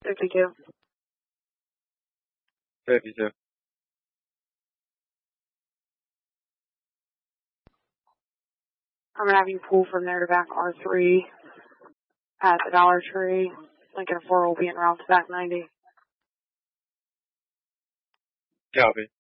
52. 52. I'm gonna have you pull from there to back R3 at the Dollar Tree. Lincoln 4 will be en route to back 90. Copy.